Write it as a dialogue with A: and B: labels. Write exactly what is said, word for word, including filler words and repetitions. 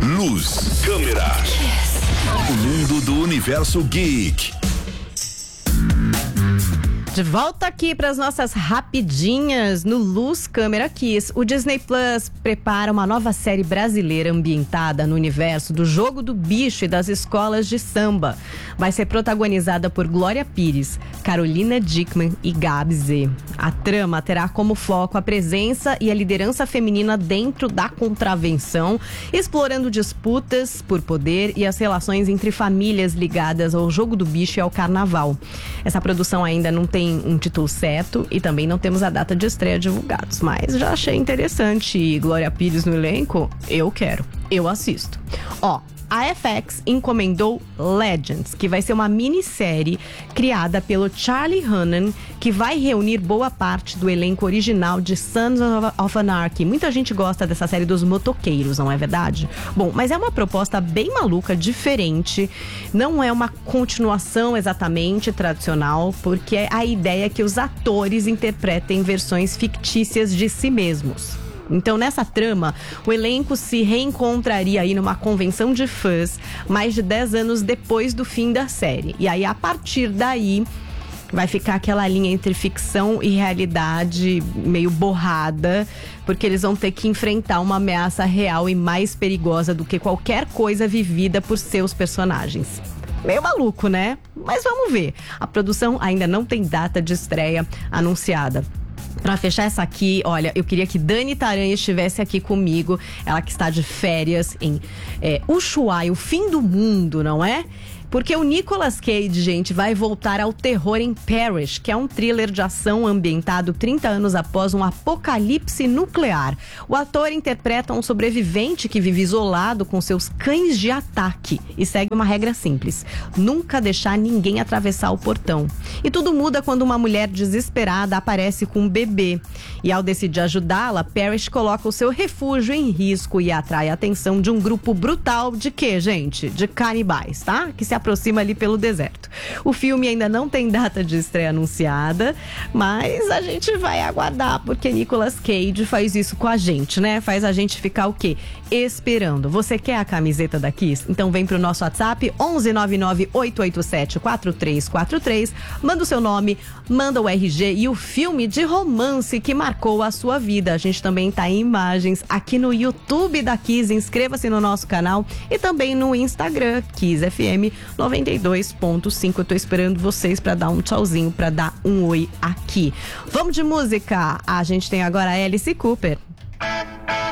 A: Luz, câmera. O mundo do universo geek.
B: De volta aqui para as nossas rapidinhas no Luz Câmera Kiss. O Disney Plus prepara uma nova série brasileira ambientada no universo do Jogo do Bicho e das escolas de samba. Vai ser protagonizada por Glória Pires, Carolina Dickman e Gabi Z. A trama terá como foco a presença e a liderança feminina dentro da contravenção, explorando disputas por poder e as relações entre famílias ligadas ao Jogo do Bicho e ao Carnaval. Essa produção ainda não tem um título certo e também não temos a data de estreia divulgados, mas já achei interessante. E Glória Pires no elenco, eu quero, eu assisto. Ó, a F X encomendou Legends, que vai ser uma minissérie criada pelo Charlie Hunnam, que vai reunir boa parte do elenco original de Sons of Anarchy. Muita gente gosta dessa série dos motoqueiros, não é verdade? Bom, mas é uma proposta bem maluca, diferente. Não é uma continuação exatamente tradicional, porque a ideia é que os atores interpretem versões fictícias de si mesmos. Então, nessa trama, o elenco se reencontraria aí numa convenção de fãs mais de dez anos depois do fim da série. E aí, a partir daí, vai ficar aquela linha entre ficção e realidade meio borrada, porque eles vão ter que enfrentar uma ameaça real e mais perigosa do que qualquer coisa vivida por seus personagens. Meio maluco, né? Mas vamos ver. A produção ainda não tem data de estreia anunciada. Pra fechar essa aqui, olha, eu queria que Dani Taranha estivesse aqui comigo. Ela que está de férias em é, Ushuaia, o fim do mundo, não é? Porque o Nicolas Cage, gente, vai voltar ao terror em Parish, que é um thriller de ação ambientado trinta anos após um apocalipse nuclear. O ator interpreta um sobrevivente que vive isolado com seus cães de ataque e segue uma regra simples: nunca deixar ninguém atravessar o portão. E tudo muda quando uma mulher desesperada aparece com um bebê. E ao decidir ajudá-la, Parish coloca o seu refúgio em risco e atrai a atenção de um grupo brutal de quê, gente? De canibais, tá? Que se aproxima ali pelo deserto. O filme ainda não tem data de estreia anunciada, mas a gente vai aguardar, porque Nicolas Cage faz isso com a gente, né? Faz a gente ficar o quê? Esperando. Você quer a camiseta da Kiss? Então vem pro nosso WhatsApp onze nove nove oito oito sete quatro três quatro três, manda o seu nome, manda o R G e o filme de romance que marcou a sua vida. A gente também tá em imagens aqui no YouTube da Kiss. Inscreva-se no nosso canal e também no Instagram, Kiss F M noventa e dois ponto cinco. Eu tô esperando vocês pra dar um tchauzinho, pra dar um oi aqui. Vamos de música. A gente tem agora a Alice Cooper.